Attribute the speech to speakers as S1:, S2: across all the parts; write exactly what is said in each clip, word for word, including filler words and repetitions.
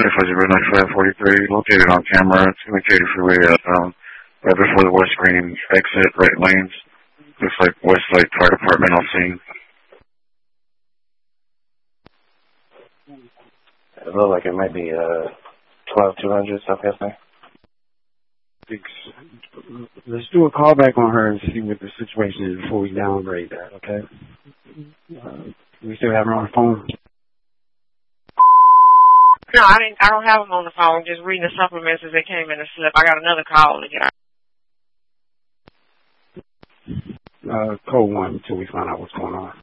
S1: Fuzzy Red ninety-five forty-three, located on camera. It's indicated freeway um, right before the West Green exit, right lanes. Looks like Westlake Fire Department on scene.
S2: It looks like it might be uh, twelve two hundred, something like that.
S3: Let's do a callback on her and see what the situation is before we downgrade that, okay? Uh, we still have her on the phone?
S4: No, I didn't. I don't have them on the phone. Just reading the supplements as they came in the slip. I got another call to get out.
S3: Uh, code one until we find out what's going on.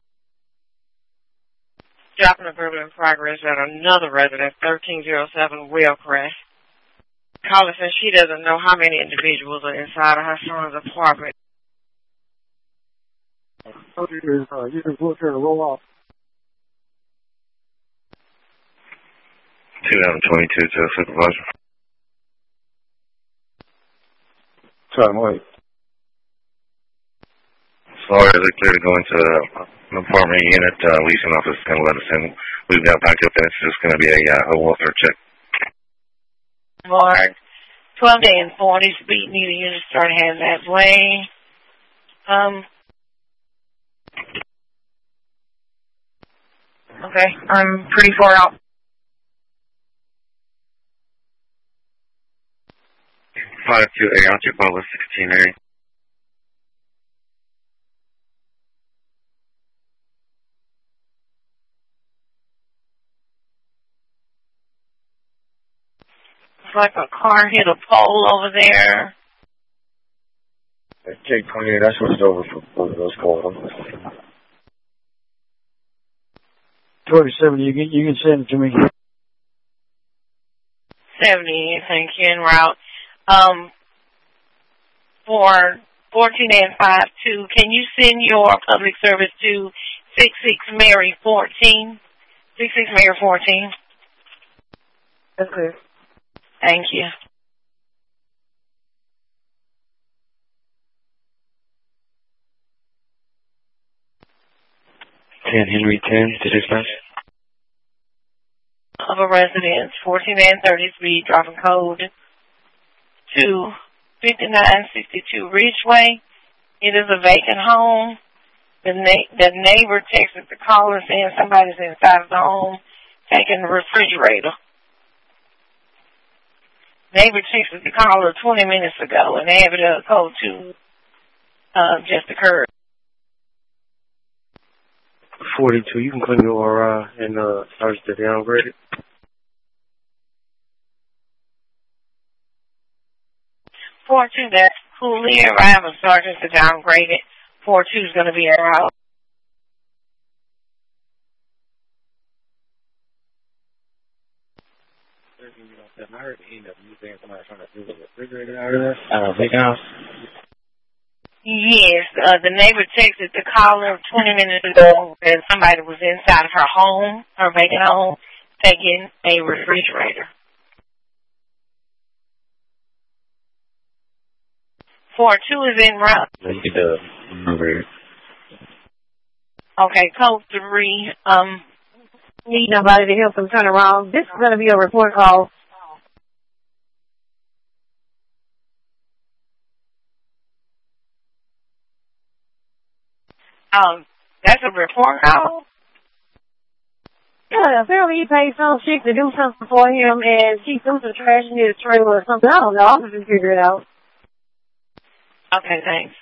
S4: Dropping a verbal in progress at another residence, thirteen oh seven Wellcrest. Caller says she doesn't know how many individuals are inside of her son's apartment.
S3: Oh, you can, uh, you can pull her to roll off.
S1: two thousand twenty-two to the supervisor.
S2: Try and wait.
S1: As far as they clear to go into an apartment unit, uh, leasing office is going to let us in. We've got backed up and it's just going to be a, uh, a welfare check.
S4: Lord, twelve day and forty speed neither unit start heading that way. Um. Okay, I'm pretty far out.
S1: five two A, I'll check ball sixteen A.
S4: It's like a car hit a pole over there.
S2: K twenty-eight, I switched over for both of those calls.
S3: thirty-seven, you can, you can send it to me.
S4: seventy, thank you, en route. Um, for fourteen and five two, can you send your public service to six six Mary fourteen? six six Mary fourteen.
S5: That's clear.
S4: Thank you.
S2: ten Henry ten to dispatch.
S4: Of a residence, fourteen and thirty speed, dropping code to fifty-nine sixty-two Ridgeway. It is a vacant home. The, na- the neighbor texted the caller saying somebody's inside of the home taking the refrigerator. Neighbor texted the caller twenty minutes ago, and they have it uh, code to uh, just occurred.
S2: forty-two, you can claim your R I and uh, start to downgrade it.
S4: four two, that's Cooley. I have a sergeant to downgrade it. four two is going to be out.
S2: I heard the end of you saying somebody trying to do the refrigerator out of there. Uh, vacant house.
S4: Yes, uh, the neighbor texted the caller twenty minutes ago that somebody was inside of her home, her vacant home, taking a refrigerator. four two is en route.
S2: Let's get the refrigerator.
S4: Okay, code three. Um,
S5: Need nobody to help them turn around. This is going to be a report call.
S4: Um, that's a report call?
S5: Yeah, apparently he paid some chick to do something for him, and she threw some trash in his trailer or something. I don't know. I'm just figure it out.
S4: Okay, thanks.